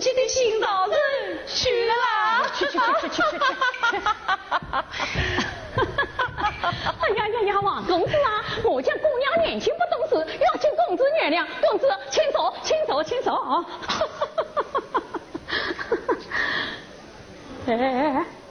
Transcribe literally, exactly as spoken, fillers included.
己的心上人去了啦！ 去去去去去去去！哎呀呀呀，王公子啊，我家姑娘年轻不懂事，要请公子原谅。公子，请坐，请坐，请坐啊！哎哎哎！